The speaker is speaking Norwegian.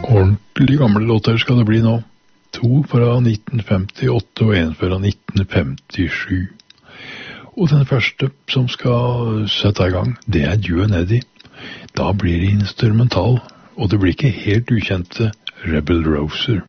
Ordentlig gamle låter skal det bli nå. 2 fra 1958 og 1 fra 1957. Og den første som skal sette i gang, det er You and Eddie. Da blir det instrumental, og det blir ikke helt ukjente Rebel Rouser.